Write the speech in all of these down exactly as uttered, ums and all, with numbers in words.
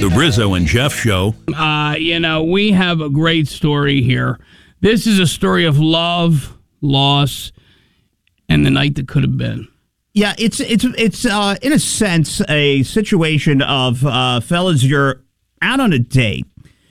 The Rizzo and Jeff Show. Uh, you know, we have a great story here. This is a story of love, loss, and the night that could have been. Yeah, it's it's it's uh, in a sense a situation of uh, fellas, you're out on a date.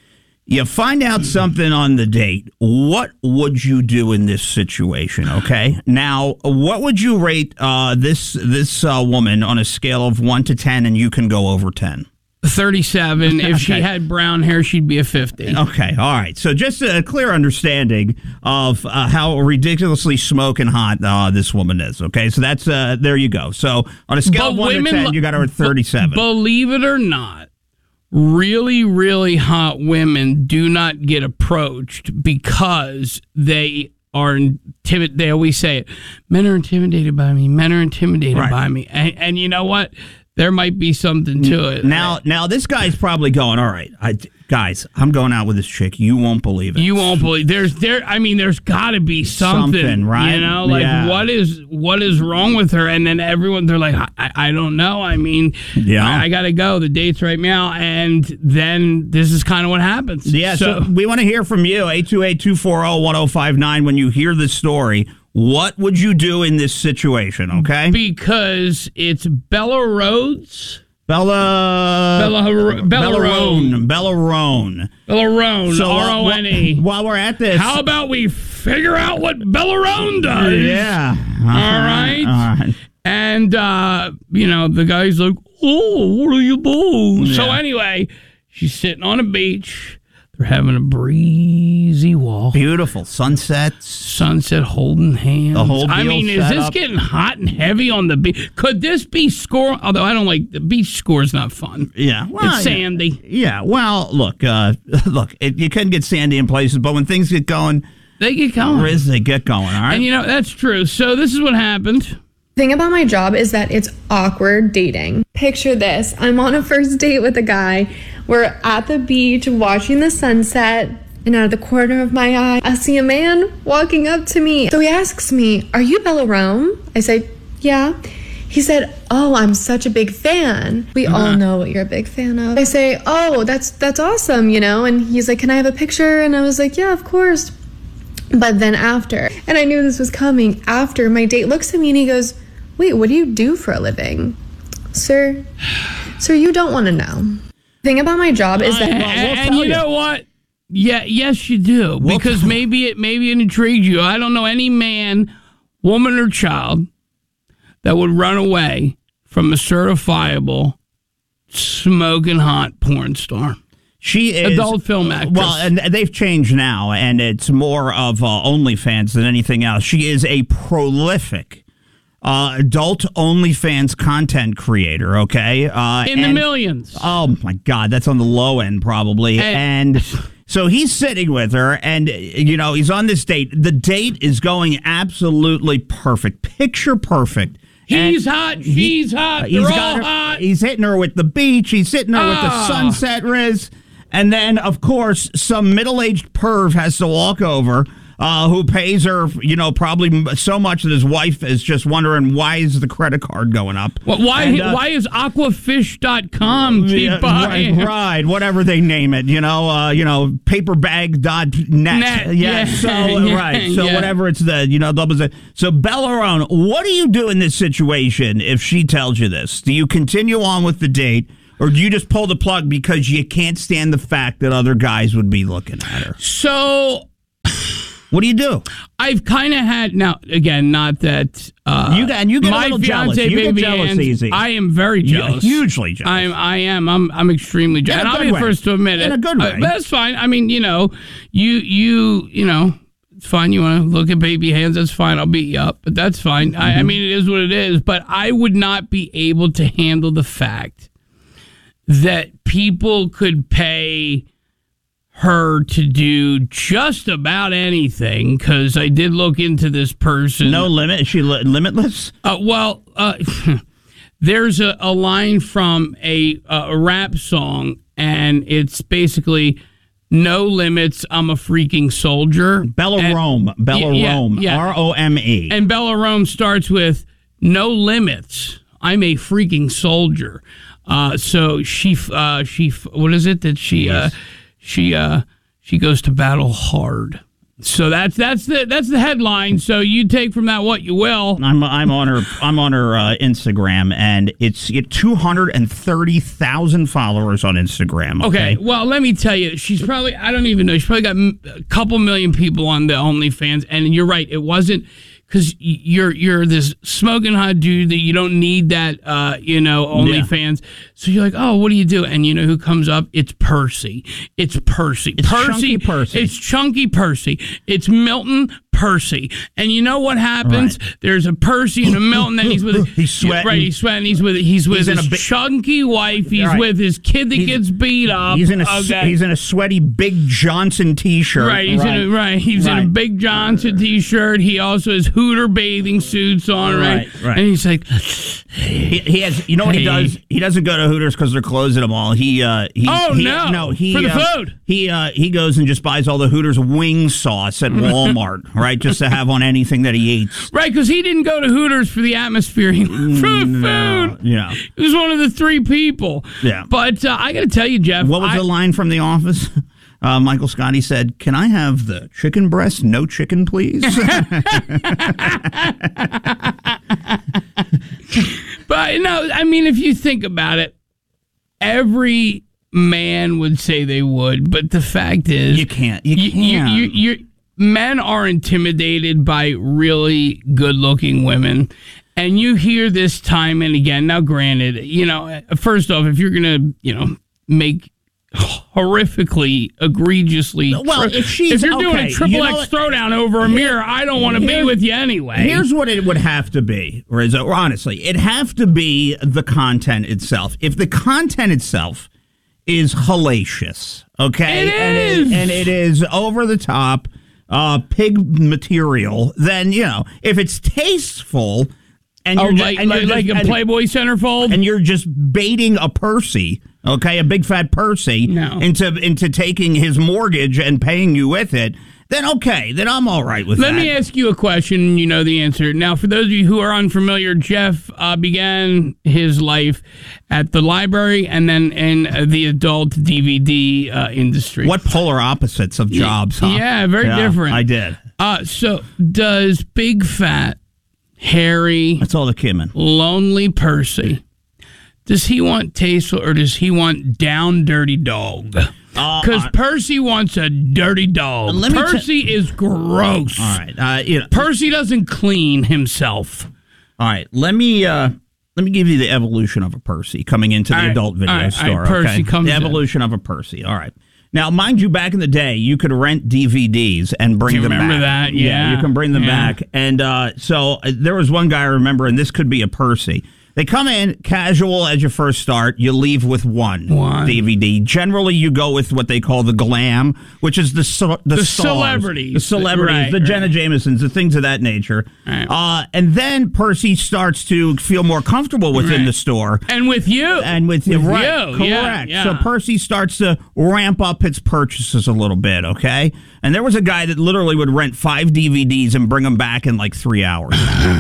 You find out something on the date. What would you do in this situation? Okay, now what would you rate uh, this this uh, woman on a scale of one to ten, and you can go over ten? thirty-seven. If Okay. she had brown hair, she'd be a fifty. Okay, all right. So just a clear understanding of uh, how ridiculously smoking hot uh, this woman is. Okay, so that's uh, there you go. So on a scale But of one women to ten, lo- you got her at thirty-seven. Believe it or not, really, really hot women do not get approached because they are intimidated. They always say it. Men are intimidated by me. Men are intimidated Right. by me. And, and you know what? There might be something to it. Now, now this guy's probably going, all right, I, guys, I'm going out with this chick. You won't believe it. You won't believe there's there. I mean, there's got to be something, Something, right? You know, like Yeah. what is what is wrong with her? And then everyone, they're like, I, I don't know. I mean, Yeah. I, I got to go. The date's right now, and then this is kind of what happens. Yeah, so, we want to hear from you, eight two eight, two four zero, one zero five nine. When you hear this story, what would you do in this situation, okay? because it's Bella Rhodes, Bella... Bella Bella Rone, Bella Rone. Bella Rone, So, uh, R O N E. wh- While we're at this... How about we figure out what Bella Rone does? Yeah. All right. All right. And, uh, you know, the guy's like, oh, what are you doing? So Yeah. anyway, she's sitting on a beach. They're having a breezy walk. Beautiful sunsets. Sunset, holding hands. The whole I deal mean, is set this up. getting hot and heavy on the beach? Could this be score? Although I don't like the beach score is not fun. Yeah. Well, It's sandy. Yeah. Well, look, uh, look, it, you can get sandy in places, but when things get going, They get going. Riz, they get going, all right? And, you know, that's true. So this is what happened. Thing about my job is that it's awkward dating. Picture this. I'm on a first date with a guy. We're at the beach watching the sunset, and out of the corner of my eye, I see a man walking up to me. So he asks me, "Are you Bella Rome?" I say, "Yeah." He said, "Oh, I'm such a big fan. We all know what you're a big fan of." I say, "Oh, that's that's awesome, you know?" And he's like, "Can I have a picture?" And I was like, "Yeah, of course." But then after, and I knew this was coming, after my date looks at me and he goes, "Wait, what do you do for a living?" Sir, sir, you don't want to know. Thing about my job is that... and, Well, we'll and tell you you. know what? Yeah, yes, you do. We'll because tell- maybe it maybe it intrigues you. I don't know any man, woman, or child that would run away from a certifiable, smoking hot porn star. She is Adult film actress. Well, and they've changed now, and it's more of uh, OnlyFans than anything else. She is a prolific uh, adult OnlyFans content creator. Okay, uh, In the and- millions. Oh my God, that's on the low end probably, And- and. So he's sitting with her, and, you know, he's on this date. The date is going absolutely perfect, picture perfect. He's And hot, he- she's hot, he's they're got all her- hot. He's hitting her with the beach. He's hitting her with the Ah. sunset, Riz. And then, of course, some middle-aged perv has to walk over, uh, who pays her, you know, probably m- so much that his wife is just wondering, why is the credit card going up? Well, why And, uh, why is aquafish dot com keep yeah, buying? right, right, whatever they name it, you know, uh, you know, paperbag dot net. Net, yeah, yeah, so yeah, right, so yeah. whatever it's the, you know, double Z. So Bella Rone, what do you do in this situation if she tells you this? Do you continue on with the date, or do you just pull the plug because you can't stand the fact that other guys would be looking at her? So What do you do? I've kind of had now again, not that uh, You get- and you get a my little jealous. fiance You get baby jealous Ann's- easy. I am very You're jealous, hugely jealous. I'm, I am. I'm. I'm extremely jealous. In a And I'll good be the way. first to admit it. In a good way. Uh, that's fine. I mean, you know, you you you know, it's fine. You want to look at baby hands? That's fine. I'll beat you up, but that's fine. I, Mm-hmm. I mean, it is what it is. But I would not be able to handle the fact that people could pay her to do just about anything, because I did look into this person. No limit? Is she li- limitless? Uh, well, uh, there's a, a line from a, a rap song, and it's basically "No limits, I'm a freaking soldier." Bella And- Rome. Bella Yeah, Rome. yeah. R O M E. And Bella Rome starts with "No limits, I'm a freaking soldier." Uh, so she, uh, she, what is it that she, uh, she, uh, she goes to battle hard. So that's that's the that's the headline. So you take from that what you will. I'm I'm on her I'm on her uh, Instagram, and it's it two hundred and thirty thousand followers on Instagram. Okay? okay, well let me tell you, she's probably I don't even know. She's probably got a couple million people on the OnlyFans, and you're right, it wasn't. Because you're you're this smoking hot dude that you don't need that, uh, you know, OnlyFans. Yeah. So you're like, oh, what do you do? And you know who comes up? It's Percy. It's Percy. It's Percy. Chunky Percy. It's Chunky Percy. It's Milton Percy. And you know what happens? Right. There's a Percy and a Milton. Then he's with he's sweating. Right, he's sweating. He's with he's with he's his bi- chunky wife. He's right. with his kid that he's, gets beat up. He's in a okay. he's in a sweaty Big Johnson t-shirt. Right. He's right. in a right. He's right. in a Big Johnson t-shirt. He also has Hooter bathing suits on, right? Right, right. And he's like, he, he has. You know what hey. he does? He doesn't go to Hooters because they're closing them all. He, uh, he oh he, no, no, he for the uh, food. He, uh, he goes and just buys all the Hooters wing sauce at Walmart, right? Just to have on anything that he eats. Right, because he didn't go to Hooters for the atmosphere. He went for the no, food. Yeah, he was one of the three people. Yeah, but uh, I got to tell you, Jeff. What was I, the line from The Office? Uh, Michael Scotty said, "Can I have the chicken breast? No chicken, please." But no, I mean, if you think about it, every man would say they would, but the fact is, you can't. You you, can't. You, you, you, men are intimidated by really good-looking women. And you hear this time and again. Now, granted, you know, first off, if you're going to, you know, make horrifically, egregiously, well, if she's if you're okay, doing a triple you know X throwdown over a mirror, I don't want to be with you anyway. Here's what it would have to be, Rizzo. Or honestly, it'd have to be the content itself. If the content itself is hellacious, okay, it and is, it, and it is over the top, uh, pig material, then you know if it's tasteful. And oh, you're like, just, and like, you're like just, a Playboy centerfold? And you're just baiting a Percy, okay, a big fat Percy, no. into into taking his mortgage and paying you with it, then okay, then I'm all right with Let that. Let me ask you a question, you know the answer. Now, for those of you who are unfamiliar, Jeff uh, began his life at the library and then in uh, the adult D V D uh, industry. What polar opposites of jobs, huh? Yeah, very yeah, different. I did. Uh, so does big fat Harry, that's all the Kimmin. lonely Percy, does he want tasteful or does he want down dirty dog? Because uh, Percy wants a dirty dog. Percy t- is gross. All right, uh, you know, Percy doesn't clean himself. All right, let me uh, let me give you the evolution of a Percy coming into the all adult right, video all right, store. all right, Percy okay? comes the evolution in. of a Percy. All right. Now, mind you, back in the day, you could rent D V Ds and bring Do you them remember back. that? Yeah. yeah, you can bring them yeah. back. And uh, so uh, there was one guy I remember, and this could be a Percy. They come in casual as you first start. You leave with one, one. D V D. Generally, you go with what they call the glam, which is the so, the, the stars, celebrities, the celebrities, right, the right. Jenna Jamesons, the things of that nature. Right. Uh, and then Percy starts to feel more comfortable within right. the store, and with you, and with, with right, you, correct. Yeah, yeah. So Percy starts to ramp up his purchases a little bit. Okay, and there was a guy that literally would rent five D V Ds and bring them back in like three hours.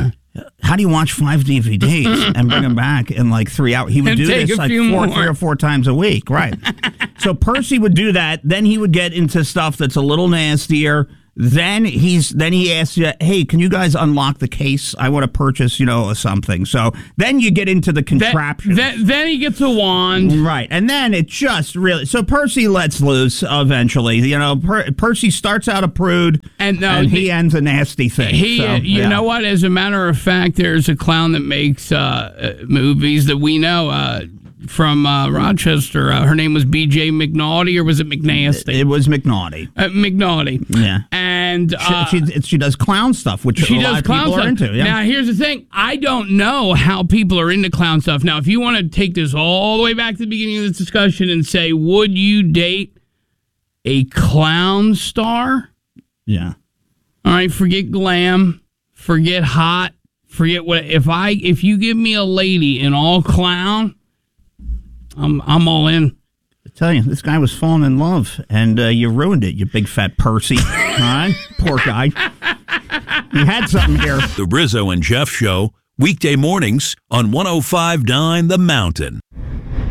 How do you watch five D V Ds and bring them back in like three hours? He would and do take this a like few four, more. three or four times a week, right? So Percy would do that. Then he would get into stuff that's a little nastier. Then he's then he asks you, "Hey, can you guys unlock the case? I want to purchase, you know, something." So then you get into the contraption. Then, then he gets a wand, right? And then it just really so Percy lets loose eventually. You know, per, Percy starts out a prude, and, uh, and he, he ends a nasty thing. He, so, uh, you yeah. know what? As a matter of fact, there's a clown that makes uh, uh, movies that we know. Uh, from uh, Rochester. Uh, her name was B J McNaughty, or was it McNasty? It, it was McNaughty. Uh, McNaughty. Yeah. And uh, she, she, she does clown stuff, which she a does lot of clown people stuff. are into. Yeah. Now, here's the thing. I don't know how people are into clown stuff. Now, if you want to take this all the way back to the beginning of this discussion and say, would you date a clown star? Yeah. All right, forget glam, forget hot, forget what. If I if you give me a lady in all clown, I'm I'm all in. I tell you, this guy was falling in love, and uh, you ruined it, you big fat Percy. All right? Poor guy. You had something here. The Rizzo and Jeff Show, weekday mornings on one oh five point nine The Mountain.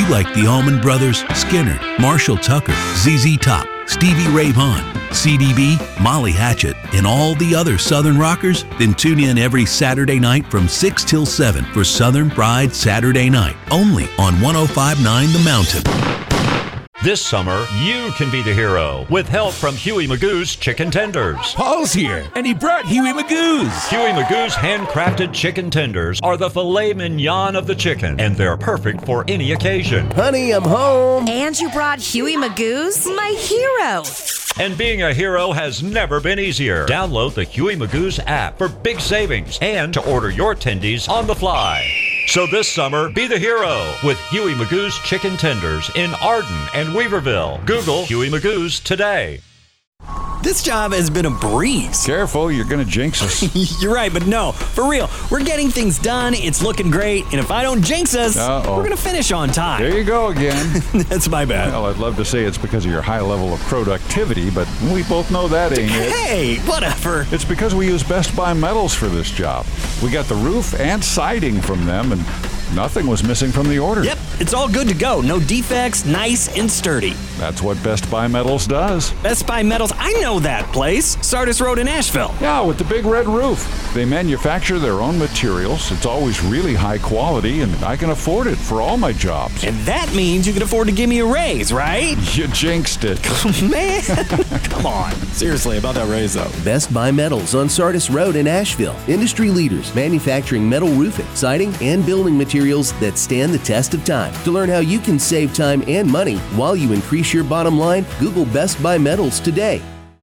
We like the Allman Brothers, Skinner, Marshall Tucker, Z Z Top, Stevie Ray Vaughan, C D B, Molly Hatchet, and all the other Southern rockers? Then tune in every Saturday night from six till seven for Southern Pride Saturday Night, only on one oh five point nine The Mountain. This summer, you can be the hero with help from Huey Magoo's Chicken Tenders. Paul's here, and he brought Huey Magoo's. Huey Magoo's handcrafted chicken tenders are the filet mignon of the chicken, and they're perfect for any occasion. Honey, I'm home. And you brought Huey Magoo's? My hero. And being a hero has never been easier. Download the Huey Magoo's app for big savings and to order your tendies on the fly. So this summer, be the hero with Huey Magoo's Chicken Tenders in Arden and Weaverville. Google Huey Magoo's today. This job has been a breeze. Careful, you're going to jinx us. You're right, but no, for real. We're getting things done, it's looking great, and if I don't jinx us, Uh-oh. we're going to finish on time. There you go again. That's my bad. Well, I'd love to say it's because of your high level of productivity, but we both know that ain't it. Hey, whatever. It's because we use Best Buy Metals for this job. We got the roof and siding from them, and nothing was missing from the order. Yep, it's all good to go. No defects, nice and sturdy. That's what Best Buy Metals does. Best Buy Metals, I know that place. Sardis Road in Asheville. Yeah, with the big red roof. They manufacture their own materials. It's always really high quality, and I can afford it for all my jobs. And that means you can afford to give me a raise, right? You jinxed it. Man, come on. Seriously, about that raise, though. Best Buy Metals on Sardis Road in Asheville. Industry leaders manufacturing metal roofing, siding, and building materials that stand the test of time. To learn how you can save time and money while you increase your bottom line, Google Best Buy Metals today.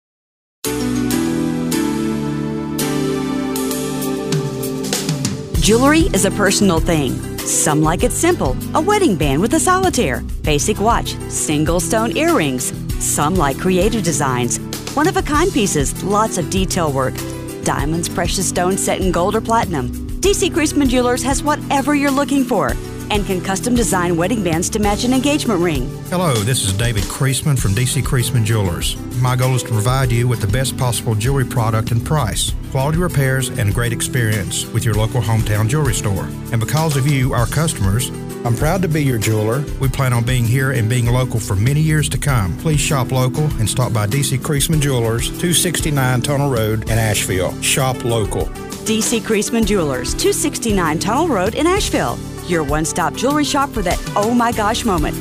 Jewelry is a personal thing. Some like it simple, a wedding band with a solitaire, basic watch, single stone earrings. Some like creative designs, one-of-a-kind pieces, lots of detail work, diamonds, precious stones set in gold or platinum. D C Creasman Jewelers has whatever you're looking for and can custom design wedding bands to match an engagement ring. Hello, this is David Creasman from D C Creasman Jewelers. My goal is to provide you with the best possible jewelry product and price, quality repairs, and great experience with your local hometown jewelry store. And because of you, our customers, I'm proud to be your jeweler. We plan on being here and being local for many years to come. Please shop local and stop by D C Creasman Jewelers, two sixty-nine Tunnel Road in Asheville. Shop local. D C Creasman Jewelers, two sixty-nine Tunnel Road in Asheville. Your one-stop jewelry shop for that oh my gosh moment.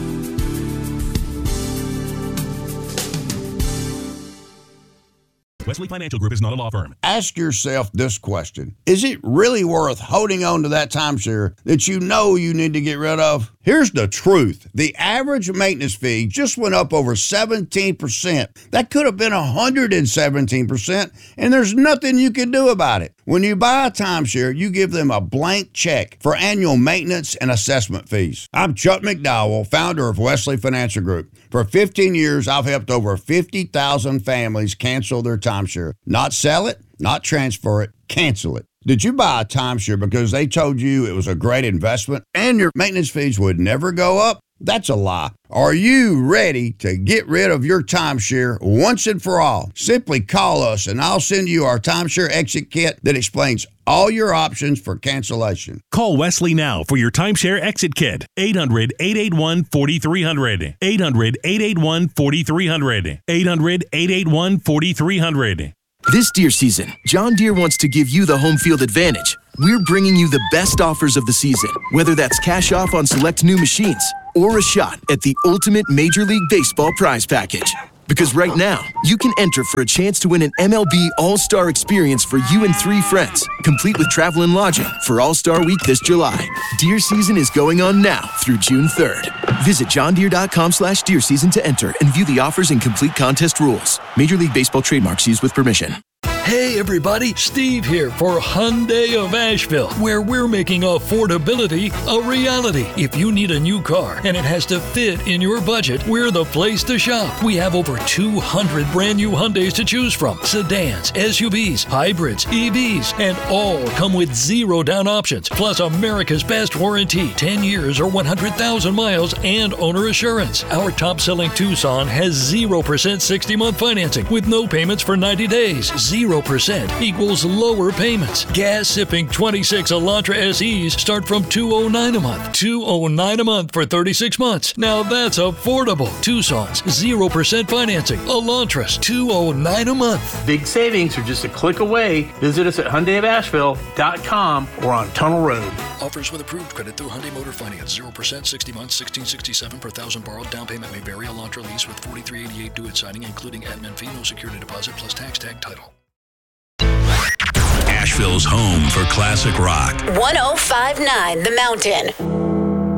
Wesley Financial Group is not a law firm. Ask yourself this question. Is it really worth holding on to that timeshare that you know you need to get rid of? Here's the truth. The average maintenance fee just went up over seventeen percent. That could have been one hundred seventeen percent, and there's nothing you can do about it. When you buy a timeshare, you give them a blank check for annual maintenance and assessment fees. I'm Chuck McDowell, founder of Wesley Financial Group. For fifteen years, I've helped over fifty thousand families cancel their timeshare. Not sell it, not transfer it, cancel it. Did you buy a timeshare because they told you it was a great investment and your maintenance fees would never go up? That's a lie. Are you ready to get rid of your timeshare once and for all? Simply call us and I'll send you our timeshare exit kit that explains all your options for cancellation. Call Wesley now for your timeshare exit kit. eight hundred, eight eight one, four three zero zero. eight hundred, eight eight one, four three zero zero. eight hundred, eight eight one, four three zero zero. This deer season, John Deere wants to give you the home field advantage. We're bringing you the best offers of the season, whether that's cash off on select new machines or a shot at the ultimate Major League Baseball prize package. Because right now, you can enter for a chance to win an M L B All-Star experience for you and three friends, complete with travel and lodging for All-Star Week this July. Deer season is going on now through June third. Visit johndeere.com slash deer season to enter and view the offers and complete contest rules. Major League Baseball trademarks used with permission. Hey everybody, Steve here for Hyundai of Asheville, where we're making affordability a reality. If you need a new car and it has to fit in your budget, we're the place to shop. We have over two hundred brand new Hyundais to choose from, sedans, S U Vs, hybrids, E Vs, and all come with zero down options, plus America's best warranty, ten years or one hundred thousand miles, and owner assurance. Our top-selling Tucson has zero percent sixty-month financing with no payments for ninety days, zero zero percent equals lower payments. Gas-sipping twenty-six Elantra S Es start from two hundred nine dollars a month. two hundred nine dollars a month for thirty-six months. Now that's affordable. Tucson's zero percent financing. Elantra's two hundred nine dollars a month. Big savings are just a click away. Visit us at Hyundai of Asheville dot com or on Tunnel Road. Offers with approved credit through Hyundai Motor Finance. zero percent, sixty months, sixteen sixty-seven per thousand borrowed. Down payment may vary. Elantra lease with forty-three eighty-eight due at signing, including admin fee, no security deposit, plus tax tag title. Asheville's home for classic rock. ten fifty-nine The Mountain.